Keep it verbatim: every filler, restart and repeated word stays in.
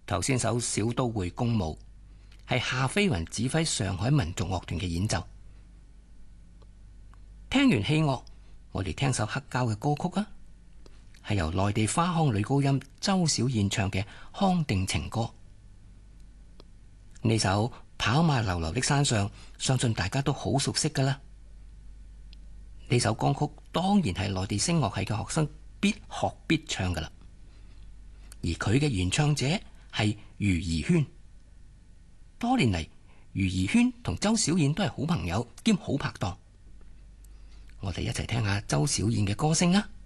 頭先首小都會公舞係夏飛雲指揮上海民族樂團嘅演奏。聽完器樂，我哋聽首黑膠嘅歌曲啊，係由內地花腔女高音周小燕唱嘅《康定情歌》。呢首《跑馬流流的山上》，相信大家都好熟悉噶啦。呢首歌曲當然係內地聲樂系嘅學生必學必唱噶啦，而佢嘅原唱者係余宜軒。多年嚟，余宜軒同周小燕都係好朋友兼好拍檔。我哋一齊聽下周小燕嘅歌聲啊！